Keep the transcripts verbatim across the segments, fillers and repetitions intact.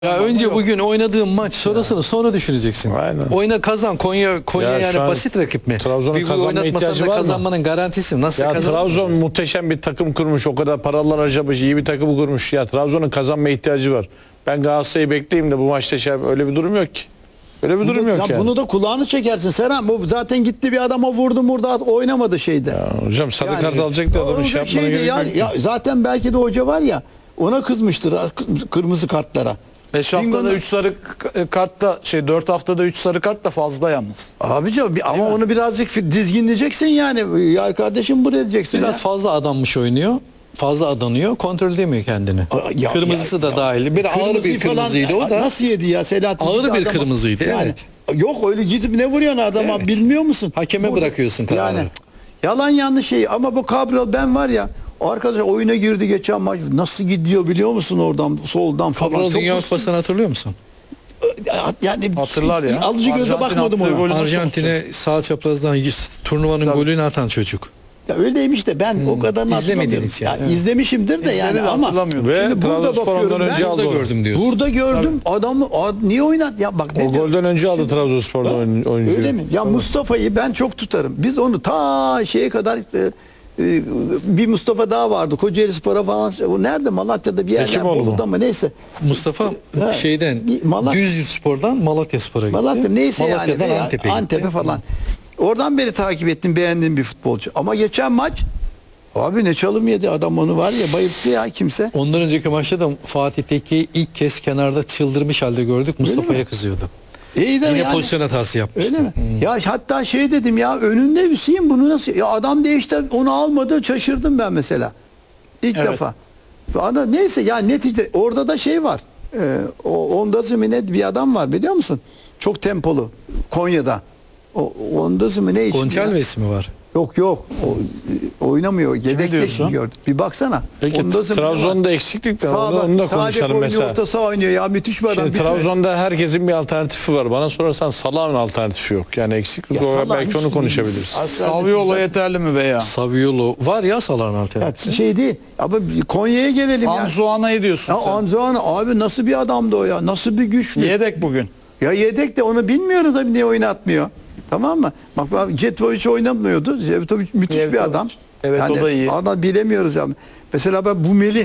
Ya önce bugün oynadığın maç sonrasını sonra düşüneceksin. Aynen. Oyna kazan. Konya Konya Ya yani şu an basit rakip mi? Trabzon'un Bir kazanma oynatmasan ihtiyacı da var mı? kazanmanın garantisi mi? Nasıl Ya kazanır? Trabzon muhteşem bir takım kurmuş. O kadar paralar harcamış. İyi bir takım kurmuş. Ya Trabzon'un kazanma ihtiyacı var. Ben Galatasaray'ı bekleyeyim de bu maçta şey öyle bir durum yok ki. Öyle bir durum Bunu- yok ya yani. Bunu da kulağını çekersin Serhan. Bu zaten gitti bir adama vurdu burada oynamadı şeyde. Ya hocam sarı Yani- kart alacaktı adamın Olacak şey yapmana şeydi gerek ya, yok. ya zaten belki de hoca var ya ona kızmıştır ha, kı- kırmızı kartlara. beş haftada Bingo'nun- üç sarı k- kart da şey dört haftada üç sarı kart da fazla yalnız. Abici bir- ama onu birazcık fi- dizginleyeceksin yani. Ya kardeşim buraya diyeceksin. Biraz ya. fazla adanmış oynuyor. Fazla adanıyor. Kontrol edemiyor kendini. Aa, ya- Kırmızısı ya- da ya- dahil. Bir ağır Kırmızıyı bir falan- kırmızıydı o da. Nasıl yedi ya Selahattin? Ağır Gitti bir adama- kırmızıydı, evet. Yok öyle gidip ne vuruyorsun adama Evet. bilmiyor musun? Hakeme bırakıyorsun kararı. Yani yalan yanlış şey ama bu Cabral ben var ya arkadaş oyuna girdi geçen maç nasıl gidiyor biliyor musun oradan soldan falan. Cabral Çok Dünya hızlı. Kupası'nı hatırlıyor musun? Yani Hatırlar ya. alıcı göze Arjantin bakmadım attığı ona. golü nasıl Arjantin'e unutacağız? sağ çaprazdan turnuvanın Tabii. golünü atan çocuk. Ya öyleymiş de ben o kadar İzlemedin hatırlamıyorum. hiç yani. Ya izlemişimdir de yani İzledim de ama hatırlamıyordum. Ve şimdi burada Trabzonspor ondan bakıyorum önce ben. aldı Burada onu. gördüm diyorsun. Burada gördüm adamı ad, niye oynat ya bak ne O diyor? golden önce aldı Trabzonspor'da oyun- oyuncuyu. Öyle mi? Ya Mustafa'yı ben çok tutarım. Biz onu ta şeye kadar e, e, bir Mustafa daha vardı. Kocaeli Spor'a falan. O nerede? Malatya'da bir yerler. Hekimoğlu mu? Bolu'da mı? Neyse. Mustafa Ha, şeyden bir Malat- Düz Spor'dan Malatya Spor'a gitti. Malatya neyse Malatya'dan yani. Antep'e gitti. Antep'e falan. Oradan beri takip ettim. Beğendiğim bir futbolcu. Ama geçen maç abi ne çalım yedi adam onu var ya bayılttı ya kimse. Ondan önceki maçta da Fatih Teke'yi ilk kez kenarda çıldırmış halde gördük. Mustafa'ya kızıyordu. İyi de Yine yani. pozisyon hatası yapmıştı. Öyle mi? Ya hatta şey dedim ya önünde Hüseyin bunu nasıl ya adam değişti onu almadı şaşırdım ben mesela. İlk Evet. defa. Ana neyse ya netice orada da şey var. Ee, o Onda Zümine bir adam var biliyor musun? Çok tempolu Konya'da. O Onda Zümine işi. Gonçalves mi var? Yok yok. O, e, oynamıyor. Yedekte diyorsun? gördüm. Bir baksana. Peki Onda Zümine var. Trabzon'da eksiklik de Sağ onu, bak, onu da sağ bek konuşalım oynuyor, mesela. orta saha oynuyor ya müthiş bir adam. Şimdi Bütün- Trabzon'da herkesin bir alternatifi var. Bana sorarsan Salah'ın alternatifi yok. Yani eksiklik Ya olarak Salah belki hiç onu konuşabiliriz. bilmiyorum. Saviola yeterli mi be ya? Saviolo var ya Salah'ın Ya alternatifi. şey değil. Ama Konya'ya gelelim ya. Anzuana'yı diyorsun Ya sen. Anzuan abi nasıl bir adamdı o ya? Nasıl bir güçlü? Yedek bugün. Ya yedek de onu bilmiyoruz tabii niye oynatmıyor. Tamam mı? Bak bak Cetvovic oynamıyordu. Cetvovic müthiş bir Cetvovic. adam. Evet, o da iyi. Adam bilemiyoruz ya. Mesela ben bu Melih.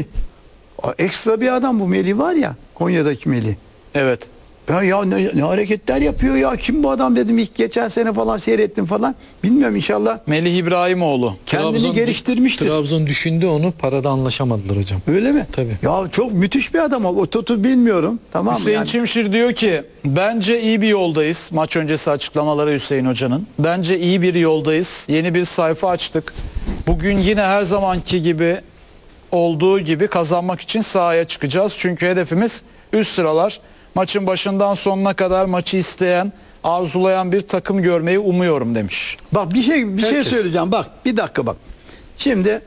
Ekstra bir adam bu Melih var ya. Konya'daki Melih. Evet. Ya, ya ne, ne hareketler yapıyor ya. Kim bu adam dedim ilk geçen sene falan seyrettim falan. Bilmiyorum inşallah Melih İbrahimoğlu. kendini Trabzon- geliştirmiştir. Trabzon düşündü onu, parada anlaşamadılar hocam. Öyle mi? Tabii. Ya çok müthiş bir adam. O Totu bilmiyorum. Tamam mı? Hüseyin Yani- Çimşir diyor ki bence iyi bir yoldayız. Maç öncesi açıklamaları Hüseyin Hoca'nın. Bence iyi bir yoldayız. Yeni bir sayfa açtık. Bugün yine her zamanki gibi olduğu gibi kazanmak için sahaya çıkacağız. Çünkü hedefimiz üst sıralar. Maçın başından sonuna kadar maçı isteyen, arzulayan bir takım görmeyi umuyorum demiş. Bak bir şey bir şey Herkes. söyleyeceğim. Bak bir dakika bak. Şimdi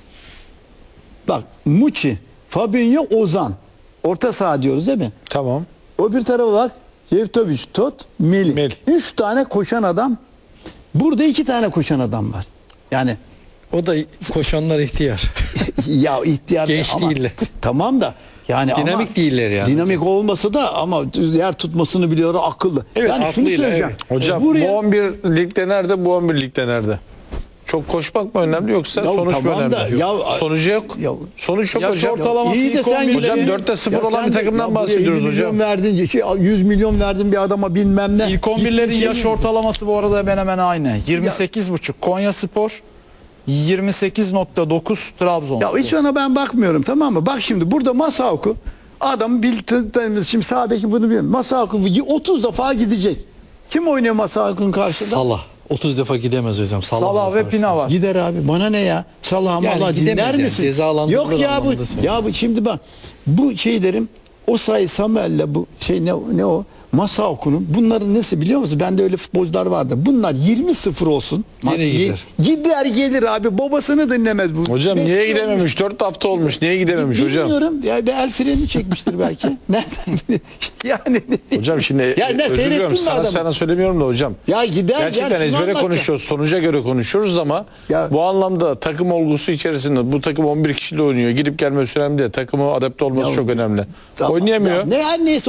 bak Muçi, Fabinho, Ozan. Orta saha diyoruz değil mi? Tamam. O bir tarafa bak. Jevtovic, Tot, Melih. Melih. Üç tane koşan adam. Burada iki tane koşan adam var. Yani O da koşanlar ihtiyar. ya ihtiyar Genç ama, değiller. Tamam da yani Dinamik ama, değiller yani. Dinamik olmasa da ama yer tutmasını biliyor akıllı. Evet, yani şunu aklıyla, söyleyeceğim. evet. Hocam Buraya- bu on bir ligde nerede, bu on bir ligde nerede? Çok koşmak mı önemli yoksa Ya sonuç tamam mu önemli? da, ya- Sonucu yok. Ya- Sonuç yok Yaş hocam. ortalaması İyi de ilk sen on birde Hocam gidin- dörtte sıfır Ya olan sen bir de- takımdan ya buraya bahsediyoruz elli milyon hocam. verdin, şey, yüz milyon verdin bir adama bilmem ne. İlk on birlerin Gittin yaş şey mi? ortalaması bu arada hemen hemen aynı. yirmi sekiz buçuk Konyaspor, yirmi sekiz nokta dokuz Trabzonspor. Ya hiç ona ben bakmıyorum tamam mı? Bak şimdi burada Masaoku adam bildiğimiz şimdi sağ beki bunu bilmiyorum. Masaoku otuz defa gidecek. Kim oynuyor Masaoku'nun karşısında? Salah. otuz defa gidemez hocam. Salah, Salah ve Pina var. Gider abi. Bana ne ya? Salah Yani Allah gidemez dinler yani, misin? cezalandırılır Yok ya bu anlamında söylüyorum. ya bu şimdi bak bu şeylerim o sayı Samuel'le bu şey ne ne o Masaoku'nun bunların nesi biliyor musun? Bende öyle futbolcular vardı. Bunlar yirmi sıfır olsun. Gene Bak, ye- gider. Gider gelir abi. Babasını dinlemez bu. Hocam Messi niye olmuş. gidememiş? dört hafta olmuş. Niye gidememiş hocam? Bilmiyorum. Ya bir el freni çekmiştir belki. Nereden bileyim? Yani Hocam şimdi ya ne özür seyrettin diliyorum, mi sana, adamı? sana söylemiyorum da hocam. Ya gider Gerçekten gel, şunu ezbere anlatacağım. konuşuyoruz. Sonuca göre konuşuyoruz ama Ya- bu anlamda takım olgusu içerisinde bu takım on bir kişiyle oynuyor. Gidip gelmesi önemli değil. Takımı adapte olması Ya- çok önemli. Ya O Oynayamıyor. Ya ne her neyse